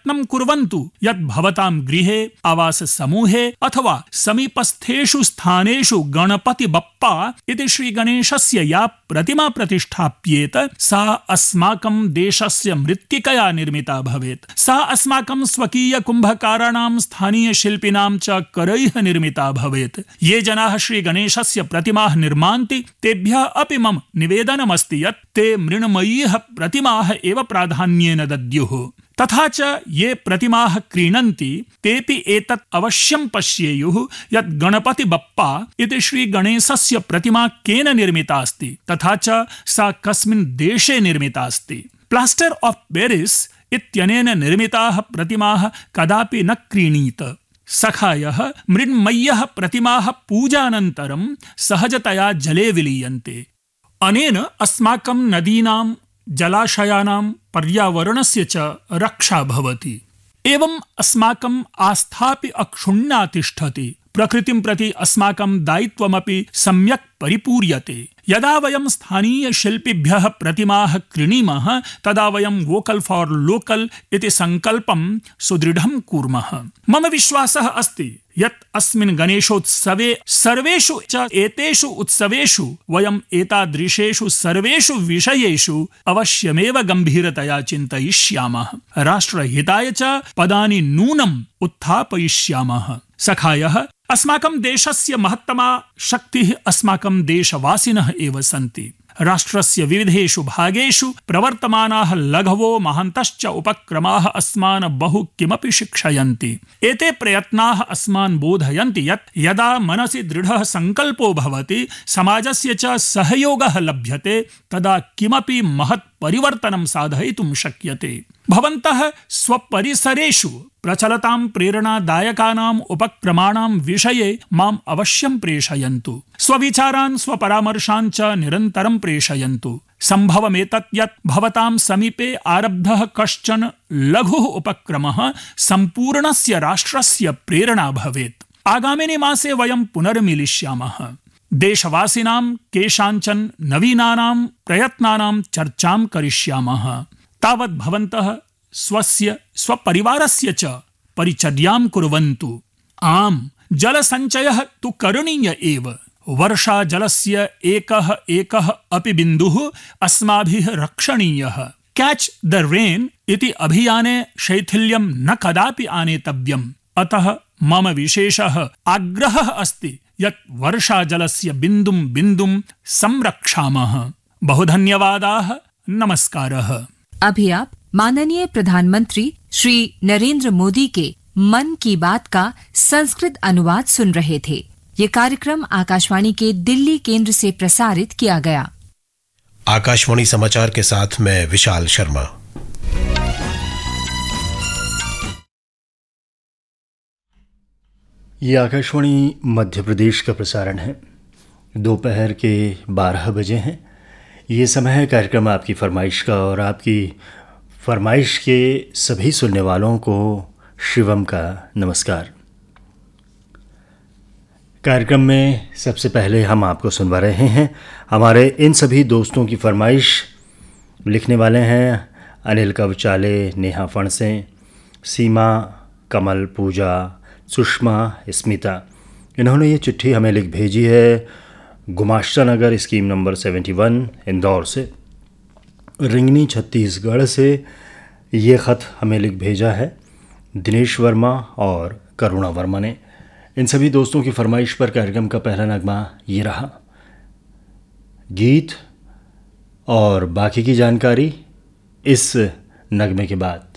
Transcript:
प्रयत्नं कुर्वन्तु यत् भवतां गृहे, आवास समूहे अथवा समीपस्थेषु स्थानेषु गणपति बप्पा इति श्री गणेशस्य या प्रतिमा प्रतिष्ठाप्येत सा अस्माकं देशस्य मृत्तिकया निर्मिता भवेत्। सा अस्माकं स्वकीय कुम्भकाराणां, स्थानीय शिल्पिनां च करैः निर्मिता भवेत्। ये जनाः श्री गणेशस्य प्रतिमाः निर्मान्ति तेभ्यः अपि मम निवेदनमस्ति यत् ते मृण्मयीः प्रतिमाः एव प्राधान्येन दद्युः। तथा च ये प्रतिमाः क्रीणन्ति तेपि एतत् अवश्यं पश्येयुः यत् गणपति बप्पा इति श्री गणेशस्य प्रतिमा केन निर्मिता अस्ति तथा च सा कस्मिन् देशे निर्मिता अस्ति। प्लास्टर ऑफ पेरिस इत्यनेन निर्मिताः प्रतिमाः कदापि न क्रीणीत। सखायः मृण्मय्यः प्रतिमाः पूजानन्तरं सहजतया जले विलीयन्ते। अनेन अस्माकं नदीनां, जलाशयानां, पर्यावरणस्य च रक्षा भवति। एवं अस्माकं आस्थापि अक्षुण्णा तिष्ठति। प्रकृतिं प्रति अस्माकं दायित्वमपि सम्यक् परिपूर्यते। यदा वयं स्थानीय शिल्पिभ्यः प्रतिमाः क्रीणीमः तदा वयं वोकल फॉर लोकल इति संकल्पं सुदृढं कुर्मः। मम विश्वासः अस्ति यत् अस्मिन् गणेशोत्सवे सर्वेषु च एतेषु उत्सवेषु वयं एतादृशेषु सर्वेषु विषयेषु अवश्यमेव गम्भीरतया चिन्तयिष्यामः। राष्ट्रहिताय च पदानि नूनम् उत्थापयिष्यामः। सखायः, अस्माकं देशस्य महत्तमा शक्तिः अस्माकं देशवासिनः एव सन्ति। राष्ट्रस्य विविधेषु भागेषु प्रवर्तमानाः लघवो महान्तश्च उपक्रमाः अस्मान् बहु किमपि शिक्षयन्ति। एते प्रयत्नाः अस्मान् बोधयन्ति यत् यदा मनसि दृढः संकल्पो भवति, समाजस्य च सहयोगः लभ्यते, तदा किमपि महत् परिवर्तनं साधयितुं शक्यते। भवन्तः स्वपरिसरेषु प्रचलतां प्रेरणादायकानाम् उपक्रमाणां विषये माम् अवश्यं प्रेषयन्तु। स्वविचारान्, स्वपरामर्शान् च निरन्तरं प्रेषयन्तु। सम्भवमेतत् यत् भवतां समीपे आरब्धः कश्चन लघुः उपक्रमः सम्पूर्णस्य राष्ट्रस्य प्रेरणा भवेत्। आगामिनि मासे वयं पुनर्मिलिष्यामः। देशवासिनां केषाञ्चन नवीनानां प्रयत्नानां चर्चां करिष्यामः। तावत् भवन्तः स्वस्य स्वपरिवारस्य च परिचर्यां कुर्वन्तु। आम्, जलसञ्चयः तु करणीय एव। वर्षाजलस्य एकः अपि बिन्दुः अस्माभिः रक्षणीयः। कैच द रेन इति अभियाने शैथिल्यं न कदापि आनेतव्यम्। अतः मम विशेषः आग्रहः अस्ति यत् वर्षाजलस्य बिन्दुं बिन्दुं संरक्षामः। बहु धन्यवादाः। नमस्कारः। अभी आप माननीय प्रधानमंत्री श्री नरेंद्र मोदी के मन की बात का संस्कृत अनुवाद सुन रहे थे। ये कार्यक्रम आकाशवाणी के दिल्ली केंद्र से प्रसारित किया गया। आकाशवाणी समाचार के साथ मैं विशाल शर्मा। ये आकाशवाणी मध्य प्रदेश का प्रसारण है। दोपहर के 12 बजे हैं। ये समय है कार्यक्रम आपकी फरमाइश का, और आपकी फरमाइश के सभी सुनने वालों को शिवम का नमस्कार। कार्यक्रम में सबसे पहले हम आपको सुनवा रहे हैं हमारे इन सभी दोस्तों की फरमाइश। लिखने वाले हैं अनिल कवचाले, नेहा फणसे, सीमा, कमल, पूजा, सुषमा, स्मिता। इन्होंने ये चिट्ठी हमें लिख भेजी है गुमाश्ता नगर स्कीम नंबर 71 इंदौर से। रिंगनी छत्तीसगढ़ से ये ख़त हमें लिख भेजा है दिनेश वर्मा और करुणा वर्मा ने। इन सभी दोस्तों की फरमाइश पर कार्यक्रम का पहला नगमा ये रहा। गीत और बाकी की जानकारी इस नगमे के बाद।